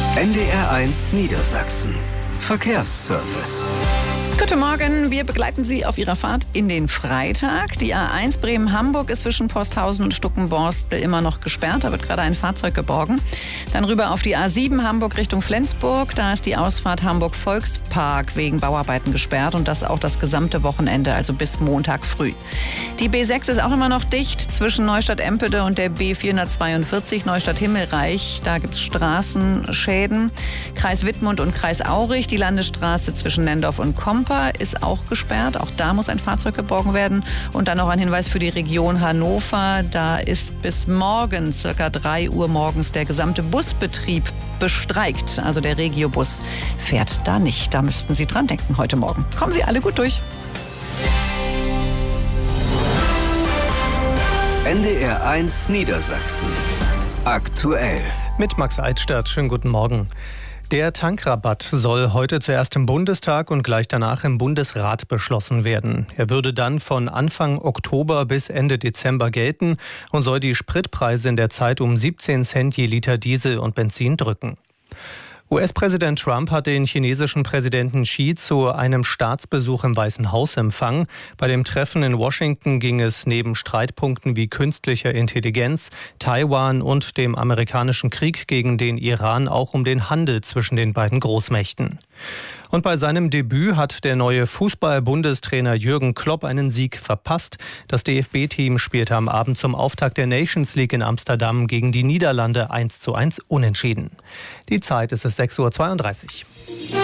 NDR1 Niedersachsen. Verkehrsservice. Guten Morgen, wir begleiten Sie auf Ihrer Fahrt in den Freitag. Die A1 Bremen-Hamburg ist zwischen Posthausen und Stuckenborstel immer noch gesperrt. Da wird gerade ein Fahrzeug geborgen. Dann rüber auf die A7 Hamburg Richtung Flensburg. Da ist die Ausfahrt Hamburg-Volkspark wegen Bauarbeiten gesperrt und das auch das gesamte Wochenende, also bis Montag früh. Die B6 ist auch immer noch dicht zwischen Neustadt-Empede und der B442 Neustadt-Himmelreich. Da gibt es Straßenschäden. Kreis Wittmund und Kreis Aurich. Die Landesstraße zwischen Nendorf und Kompa ist auch gesperrt. Auch da muss ein Fahrzeug geborgen werden. Und dann noch ein Hinweis für die Region Hannover. Da ist bis morgen, circa 3 Uhr morgens, der gesamte Busbetrieb bestreikt. Also der Regiobus fährt da nicht. Da müssten Sie dran denken heute Morgen. Kommen Sie alle gut durch. NDR1 Niedersachsen. Aktuell. Mit Max Eidstadt. Schönen guten Morgen. Der Tankrabatt soll heute zuerst im Bundestag und gleich danach im Bundesrat beschlossen werden. Er würde dann von Anfang Oktober bis Ende Dezember gelten und soll die Spritpreise in der Zeit um 17 Cent je Liter Diesel und Benzin drücken. US-Präsident Trump hat den chinesischen Präsidenten Xi zu einem Staatsbesuch im Weißen Haus empfangen. Bei dem Treffen in Washington ging es neben Streitpunkten wie künstlicher Intelligenz, Taiwan und dem amerikanischen Krieg gegen den Iran auch um den Handel zwischen den beiden Großmächten. Und bei seinem Debüt hat der neue Fußball-Bundestrainer Jürgen Klopp einen Sieg verpasst. Das DFB-Team spielte am Abend zum Auftakt der Nations League in Amsterdam gegen die Niederlande 1:1 unentschieden. Die Zeit ist es 6:32 Uhr.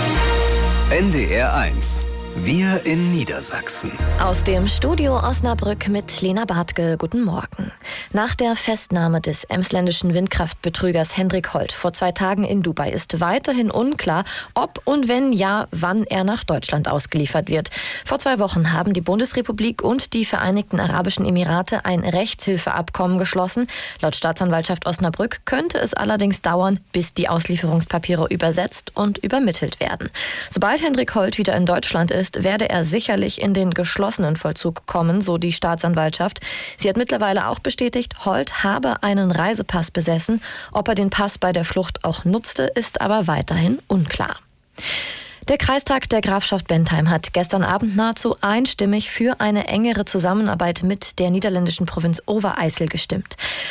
NDR1. Wir in Niedersachsen. Aus dem Studio Osnabrück mit Lena Bartke. Guten Morgen. Nach der Festnahme des emsländischen Windkraftbetrügers Hendrik Holt vor 2 Tagen in Dubai ist weiterhin unklar, ob und wenn ja, wann er nach Deutschland ausgeliefert wird. Vor 2 Wochen haben die Bundesrepublik und die Vereinigten Arabischen Emirate ein Rechtshilfeabkommen geschlossen. Laut Staatsanwaltschaft Osnabrück könnte es allerdings dauern, bis die Auslieferungspapiere übersetzt und übermittelt werden. Sobald Hendrik Holt wieder in Deutschland ist, werde er sicherlich in den geschlossenen Vollzug kommen, so die Staatsanwaltschaft. Sie hat mittlerweile auch bestätigt, Holt habe einen Reisepass besessen. Ob er den Pass bei der Flucht auch nutzte, ist aber weiterhin unklar. Der Kreistag der Grafschaft Bentheim hat gestern Abend nahezu einstimmig für eine engere Zusammenarbeit mit der niederländischen Provinz Overijssel gestimmt.